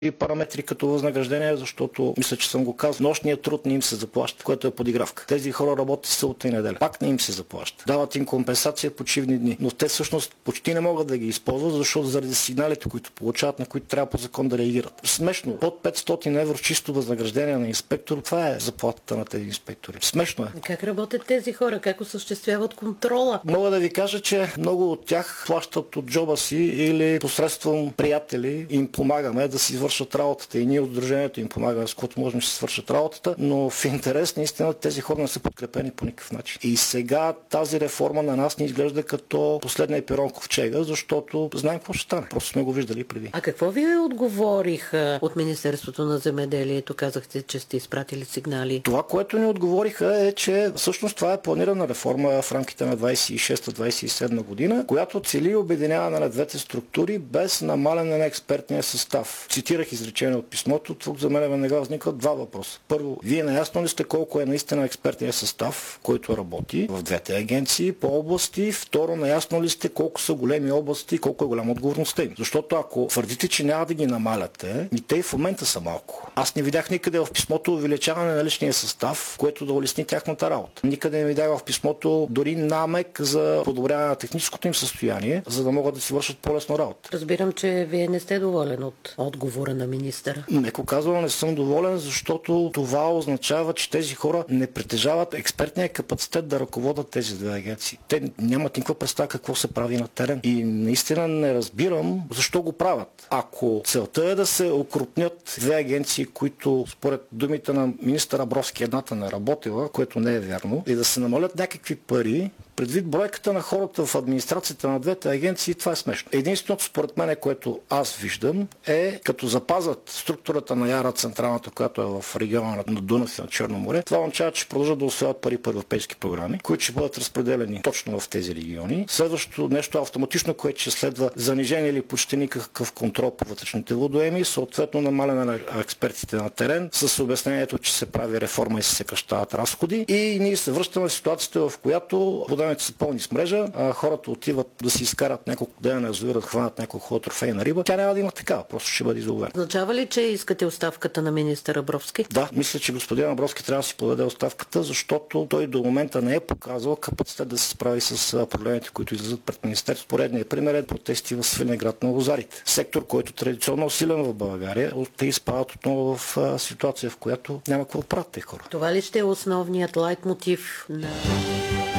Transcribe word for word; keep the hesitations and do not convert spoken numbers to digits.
и параметри като възнаграждение, защото мисля, че съм го казал. Нощният труд не им се заплаща, което е подигравка. Тези хора работят събота и неделя. Пак не им се заплаща. Дават им компенсация почивни дни. Но те всъщност почти не могат да ги използват, защото заради сигналите, които получават, на които трябва по закон да реагират. Смешно. Под петстотин евро чисто възнаграждение на инспектор, това е заплатата на тези инспектори. Смешно е. Как работят тези хора? Как осъществяват контрола? Мога да ви кажа, че много от тях плащат от джоба си или посредством приятели им помагаме да си свършат работата. И ние от Сдружението им помагаме, с което можем да си свършат работата, но в интерес наистина тези хора не са подкрепени по никакъв начин. И сега тази реформа на нас ни изглежда като последния пирон ковчега, защото знаем какво ще стане. Просто сме го виждали преди. А какво ви отговориха от Министерството на земеделието? Казахте, че сте изпратили сигнали. Това, което ни отговориха е, че всъщност това е планирана реформа в рамките на двайсет и шеста двайсет и седма година, която цели обединяване на двете структури без намаляне на експертния състав. Цитирах изречение от писмото. Тук за мен веднага възникват два въпроса. Първо, вие наясно ли сте колко е наистина експертният състав, който работи в двете агенции по области? Второ, наясно ли сте колко са големи области и колко е голяма отговорността им? Защото ако твърдите, че няма да ги намаляте, и те и в момента са малко. Аз не видях никъде в писмото увеличаване на личния състав, което да улесни тяхната работа. Никъде не видях в писмото дори намек за подобряване на техническото им състояние, за да могат да си вършат по-лесно работа. Разбирам, че вие не сте доволен от отговора на министъра. Меко казвам, не съм доволен, защото това означава, че тези хора не притежават експертния капацитет да ръководят тези две агенции. Те нямат никаква представа какво се прави на терен. И наистина не разбирам защо го правят. Ако целта е да се окрупнят две агенции, които според думите на министър Абровски едната не работила, което не е вярно, и да се намалят някакви пари, предвид бройката на хората в администрацията на двете агенции, това е смешно. Единственото според мен, което аз виждам, е като запазят структурата на Яра, централната, която е в региона на Дунав и на Черно море, това означава, че продължат да усвояват пари по европейски програми, които ще бъдат разпределени точно в тези региони. Следващото нещо автоматично, което ще следва занижение или почти никакъв контрол по вътрешните водоеми, съответно намаляне на експертите на терен, с обяснението, че се прави реформа и се съкращават разходи. И ние се връщаме в ситуацията, в която водоемите са пълни с мрежа, а хората отиват да си изкарат няколко дена на язовира, да хванат няколко хубава трофейна риба. Тя няма да има такава, просто ще бъде изоловена. Означава ли, че искате оставката на министър Абровски? Да, мисля, че господин Абровски трябва да си подаде оставката, защото той до момента не е показал капацитет да се справи с проблемите, които излизат пред министерството. Поредният пример е протести в Свиленград на лозарите. Сектор, който традиционно е усилен в България, те изпадат отново в ситуация, в която няма какво да правят те хора. Това ли ще е основният лайтмотив на